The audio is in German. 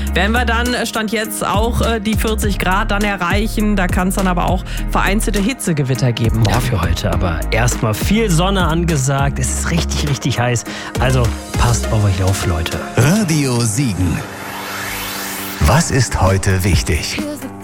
werden wir dann, Stand jetzt, auch die 40 Grad dann erreichen. Da kann es dann aber auch vereinzelte Hitzegewitter geben. Ja, für heute aber erstmal viel Sonne angesagt. Es ist richtig, richtig heiß. Also passt auf euch auf, Leute. Radio Siegen. Was ist heute wichtig?